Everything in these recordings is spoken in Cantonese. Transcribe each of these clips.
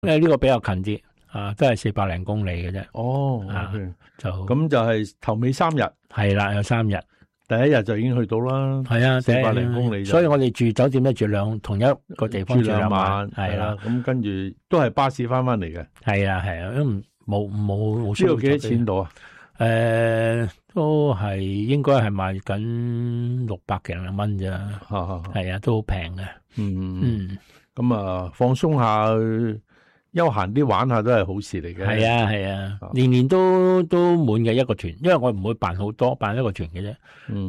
因為呢個比較近啲都係400零公里嘅啫。 哦， 就咁就係頭尾3日， 係啦，有3日。 第一日就已經去到啦， 係啊 ，400零公里。 所以我哋住酒店咧住同一個地方住2晚，係啦。 咁跟住都係巴士翻嚟嘅。 係啊，因為冇需要。 呢個幾多錢到啊？ 都係應該係賣緊600幾零蚊咋。係啊，都好平嘅。 咁啊，放鬆下，休閒啲玩下都係好事嚟嘅。 係啊，年都滿嘅一個團，因為我唔會辦好多，辦一個團嘅啫。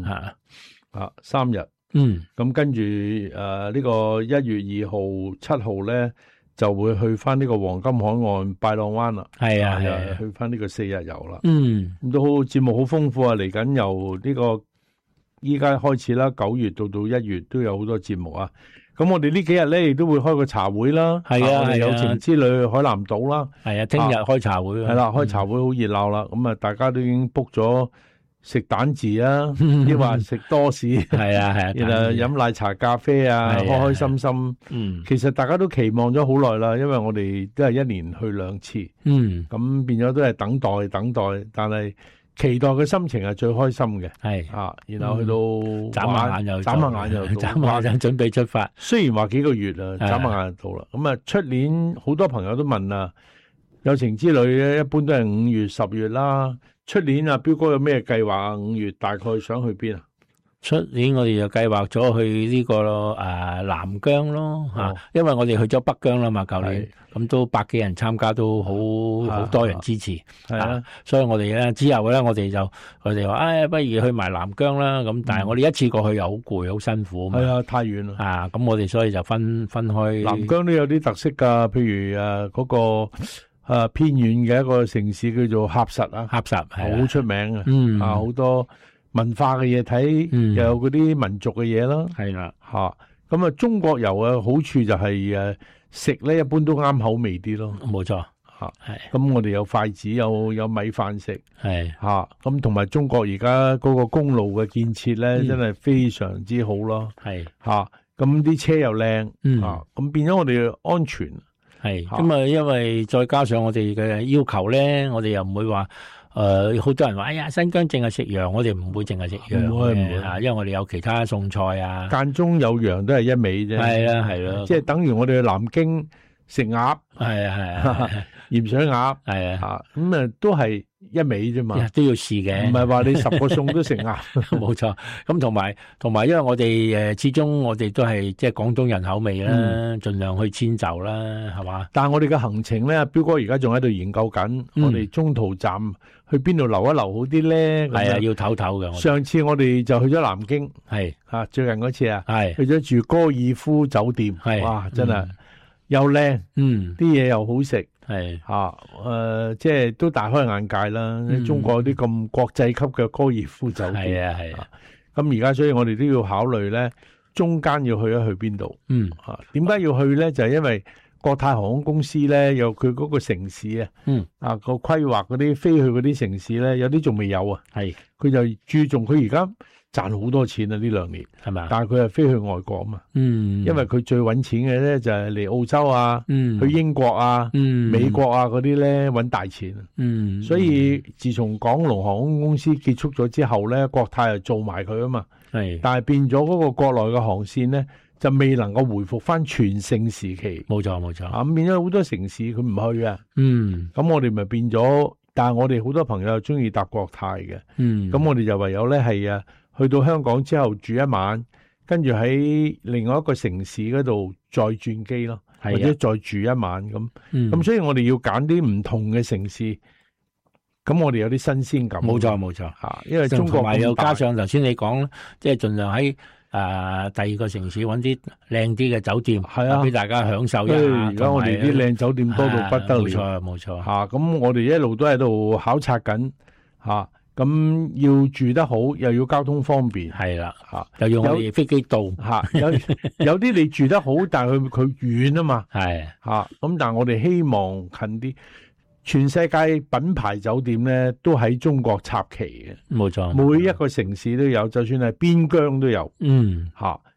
3日。咁跟住呢個1月2號、7號咧，就會去翻呢個黃金海岸拜浪灣啦。係啊，去翻呢個4日遊啦。咁都好，節目好豐富啊！嚟緊由呢個依家開始啦，9月到1月都有好多節目啊。咁我哋呢幾日咧，亦都會開個茶會啦。係啊，我哋友情之旅海南島啦。係啊，聽日開茶會。係啦，開茶會好熱鬧啦。咁啊，大家都已經 book 咗食蛋治啊，抑或食多士。係啊，然後飲奶茶、咖啡啊，開開心心。其實大家都期望咗好耐啦，因為我哋都係1年去2次。咁變咗都係等待，但係期待嘅心情係最開心嘅。然後去到眨下眼又準備出發。雖然話幾個月啦，眨下眼就到啦。咁啊，出年好多朋友都問啊，友情之旅咧，一般都係5月、10月啦。出年啊，彪哥有咩計劃啊？5月大概想去邊啊？出年我哋就計劃咗去呢個南疆咯吓，因為我哋去咗北疆啦嘛，舊年咁都百幾人參加，都好多人支持，係啊，所以我哋咧之後咧，我哋話，不如去埋南疆啦。咁但係我哋一次過去又好攰，好辛苦。係啊，太遠啦。咁我哋所以就分開。南疆都有啲特色噶，譬如嗰個偏遠嘅一個城市叫做喀什啊，喀什係好出名啊，好多文化嘅嘢睇，又有嗰啲民族嘅嘢啦，係啦，咁啊，中國遊嘅好處就係食咧，一般都啱口味啲咯，冇錯，係。咁我哋有筷子，有米飯食，係咁同埋中國而家嗰個公路嘅建設咧，真係非常之好咯，係咁啲車又靚，咁變咗我哋安全，係咁啊，因為再加上我哋嘅要求咧，我哋又唔會話。好多人話，哎呀，新疆淨係食羊，我哋唔會淨係食羊嘅，因為我哋有其他餸菜啊。間中有羊都係一味啫。係啊，係咯，即係等於我哋去南京食鴨，係啊，鹽水鴨，係啊，咁啊都係一味啫嘛，都要試嘅，唔係話你10個餸都食鴨。冇錯，咁同埋，因為我哋始終我哋都係即係廣東人口味啦，盡量去遷就啦，係嘛。但係我哋嘅行程咧，彪哥而家仲喺度研究緊，我哋中途站去邊度留一留好啲咧？係啊，要唞唞嘅。上次我哋就去咗南京，係最近嗰次啊，係去咗住高爾夫酒店，係哇，真係又靚，啲嘢又好食，係即係都大開眼界啦。中國有啲咁國際級嘅高爾夫酒店，係啊係啊。咁而家所以我哋都要考慮咧，中間要去一去邊度？點解要去咧？就係因為國泰航空公司咧，有佢嗰個城市啊，個規劃嗰啲飛去嗰啲城市咧，有啲仲未有啊。係，佢就注重佢而家賺好多錢啊！呢2年係咪？但係佢係飛去外國啊嘛。因為佢最搵錢嘅咧就係嚟澳洲啊，去英國啊，美國啊嗰啲咧搵大錢。所以自從港龍航空公司結束咗之後咧，國泰就做埋佢啊嘛。係，但係變咗嗰個國內嘅航線咧，就未能夠回復翻全盛時期。冇錯冇錯，咁變咗好多城市佢唔去啊。咁我哋咪變咗，但係我哋好多朋友又中意搭國泰嘅。咁我哋就唯有咧係去到香港之後住一晚，跟住喺另外一個城市嗰度再轉機咯，或者再住一晚咁。咁所以我哋要揀啲唔同嘅城市，咁我哋有啲新鮮感。冇錯冇錯，因為中國又加上頭先你講，即係盡量喺第二個城市揾啲靚啲嘅酒店，係啊，俾大家享受一下。而家我哋啲靚酒店多到不得了。冇錯冇錯，咁我哋一路都喺度考察緊，咁要住得好，又要交通方便，係啦，又要我哋飛機到，有啲你住得好，但係佢遠啊嘛，係咁，但係我哋希望近啲。全世界品牌酒店咧都喺中國插旗嘅，冇錯，每一個城市都有，就算係邊疆都有，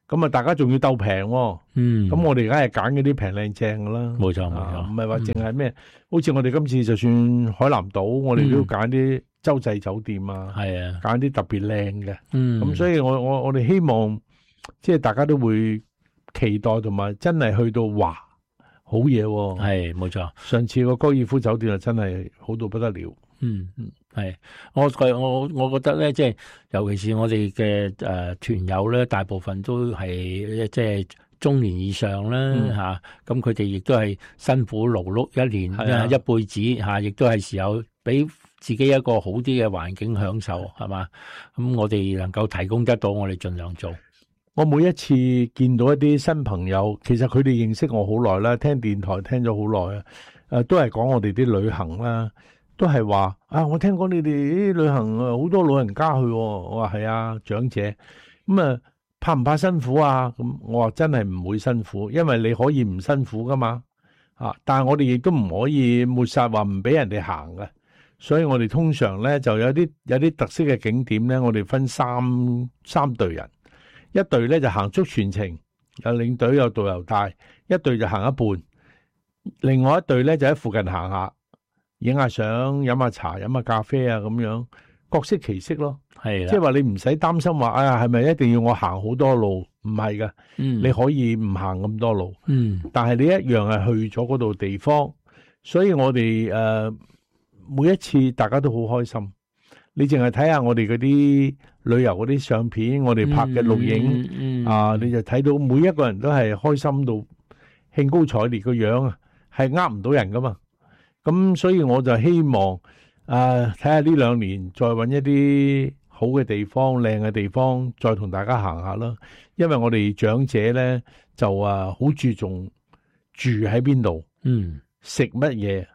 咁啊大家仲要鬥平喎。咁我哋梗係揀嗰啲平靚正噶啦。 冇錯冇錯， 唔係話淨係咩？好似我哋今次就算海南島，我哋都要揀啲洲際酒店啊，揀啲特別靚嘅。咁所以我哋希望即係大家都會期待同埋真係去到哇好嘢喎。 係冇錯， 上次個高爾夫酒店啊真係好到不得了。 係，我覺得咧，即係尤其是我哋嘅團友咧，大部分都係即係中年以上啦嚇，咁佢哋亦都係辛苦勞碌一年一輩子嚇，亦都係時候俾自己一個好啲嘅環境享受，係嘛？咁我哋能夠提供得到，我哋盡量做。 我每一次見到一啲新朋友，其實佢哋認識我好耐啦，聽電台聽咗好耐啊，都係講我哋啲旅行啦。都係話啊！我聽講你哋啲旅行好多老人家去，我話係啊，長者咁啊，怕唔怕辛苦啊？咁我話真係唔會辛苦，因為你可以唔辛苦噶嘛但係我哋亦都唔可以抹殺話唔俾人哋行嘅，所以我哋通常咧就有啲特色嘅景點咧，我哋分三隊人，一隊咧就行足全程，有領隊有導遊帶，一隊就行一半，另外一隊咧就喺附近行下。影下相，飲下茶，飲下咖啡啊，咁樣各色其色咯。係，即係話你唔使擔心話，哎呀，係咪一定要我行好多路？唔係噶，你可以唔行咁多路。但係你一樣係去咗嗰度地方，所以我哋每一次大家都好開心。你淨係睇下我哋嗰啲旅遊嗰啲相片，我哋拍嘅錄影你就睇到每一個人都係開心到興高采烈個樣啊，係呃唔到人噶嘛。咁所以我就希望睇下呢2年再搵一啲好嘅地方、靚嘅地方，再同大家行下啦。因為我哋長者咧就好注重住喺邊度，食乜嘢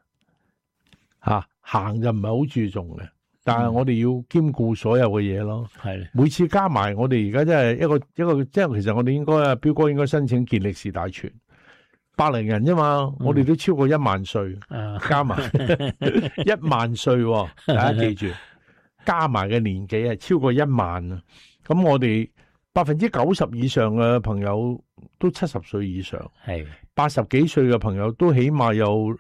行就唔係好注重嘅。但係我哋要兼顧所有嘅嘢咯。係每次加埋，我哋而家真係一個，即係其實我哋應該標哥應該申請健力士大全。100零人啫嘛，我哋都超過1萬歲，加埋1萬歲，大家記住，加埋嘅年紀係超過1萬啊！咁我哋90%以上嘅朋友都70歲以上，係80幾歲嘅朋友都起碼有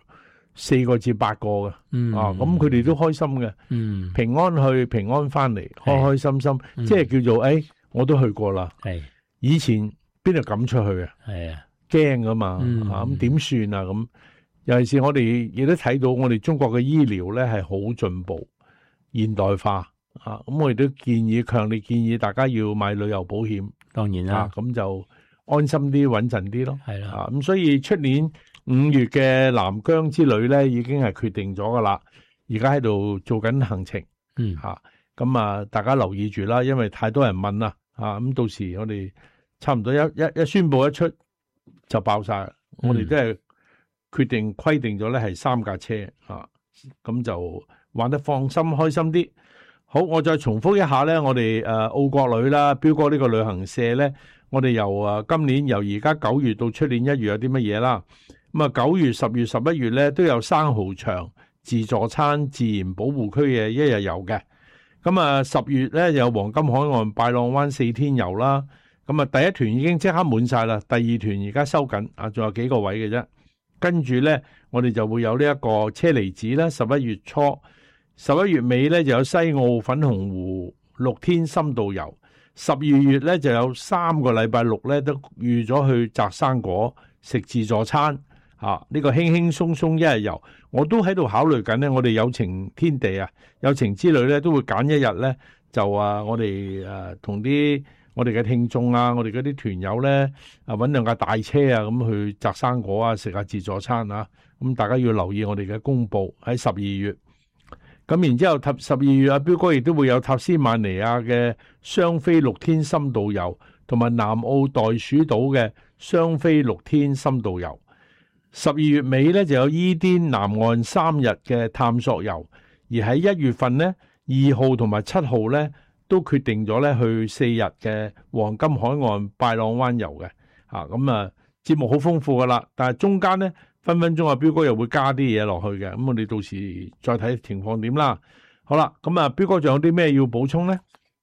4個至8個嘅，咁佢哋都開心嘅，平安去平安翻嚟，開開心心，即係叫做我都去過啦，係以前邊度敢出去啊？係啊。驚噶嘛，咁點算啊？咁尤其是我哋亦都睇到我哋中國嘅醫療咧係好進步現代化咁我哋都強烈建議大家要買旅遊保險，當然啦，咁就安心啲穩陣啲咯，係啦，咁所以出年5月嘅南疆之旅咧已經係決定咗噶啦，而家喺度做緊行程，咁大家留意住啦，因為太多人問啦，咁到時我哋差唔多一宣布一出。就爆晒，我哋都係規定咗咧係3架車咁就玩得放心開心啲。好，我再重複一下咧，我哋澳國旅啦，標哥呢個旅行社咧，我哋由今年由而家9月到出年1月有啲乜嘢啦？咁9月、10月、11月咧都有生蠔場、自助餐、自然保護區嘅1日遊嘅。咁10月咧有黃金海岸拜浪灣4天遊啦。咁第一團已經即刻滿晒啦，第二團而家收緊，仲有幾個位嘅啫。跟住咧，我哋就會有呢一個車厘子啦，11月初、11月尾咧就有西澳粉紅湖6天深度遊。12月咧就有3個禮拜6咧都預咗去摘生果、食自助餐，呢個輕輕鬆鬆1日遊。我都喺度考慮緊咧，我哋有情天地有情之旅咧都會揀1日咧，就我哋同啲。我哋嘅聽眾我哋嗰啲團友咧，搵2架大車咁去摘生果食下自助餐咁大家要留意我哋嘅公佈喺12月。咁然之後12月標哥亦都會有塔斯曼尼亞嘅雙飛6天深度遊，同埋南澳袋鼠島嘅雙飛6天深度遊。12月尾咧就有伊甸南岸3日嘅探索遊，而喺1月份咧2號同埋7號咧。都決定咗咧去4日嘅黃金海岸拜浪灣遊嘅，咁節目好豐富噶啦，但係中間咧分分鐘標哥又會加啲嘢落去嘅，咁我哋到時再睇情況點啦。好啦，咁標哥仲有啲咩要補充咧？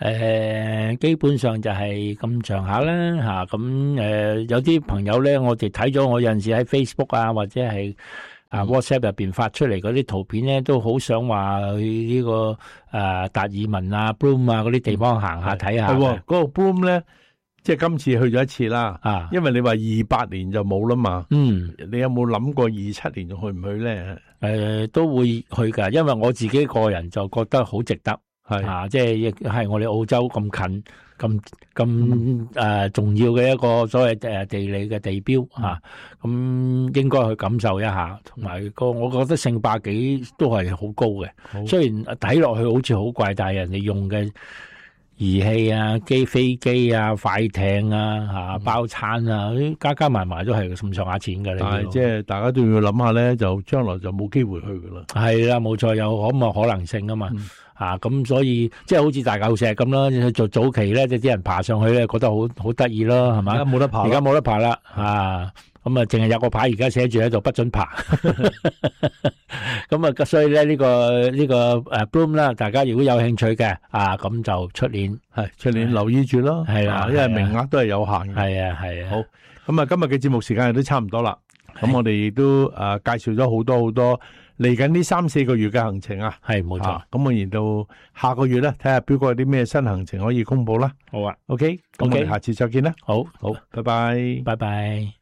基本上就係咁上下啦吓，咁有啲朋友咧，我哋睇咗，我有陣時喺 Facebook 啊或者係WhatsApp 入邊發出嚟嗰啲圖片咧，都好想話去呢個達爾文啊、Broome 啊嗰啲地方行下睇下。 係嗰個 Broome 咧，即係今次去咗一次啦。因為你話28年就冇啦嘛。你有冇諗過27年仲去唔去咧？ 都會去噶，因為我自己個人就覺得好值得。即係亦係我哋澳洲咁近、咁重要嘅一個所謂地理嘅地標咁應該去感受一下。同埋我覺得聖巴幾都係好高嘅，雖然睇落去好似好貴，但係人哋用嘅儀器啊、飛機啊、快艇啊、包餐啊，加埋都係咁上下錢㗎。 但係即係大家都要諗下咧，就將來就冇機會去㗎啦。 係啦，冇錯，有可能性啊嘛。咁所以即係好似大舊石咁啦，做早期咧，即係啲人爬上去咧，覺得好得意咯，係嘛？ 而家冇得爬， 而家冇得爬啦，咁淨係有個牌，而家寫住喺度不准爬。咁所以咧呢個Broome 啦，大家如果有興趣嘅，咁就出年留意住咯，係啦，因為名額都係有限嘅。 係啊。好， 咁今日嘅節目時間亦都差唔多啦。咁我哋亦都介紹咗好多嚟緊呢3-4個月嘅行程啊。 係冇錯。 咁我然到下個月咧，睇下標哥有啲咩新行程可以公布啦。 好啊。 OK，咁我哋下次再見啦。 好， 拜拜。 拜拜。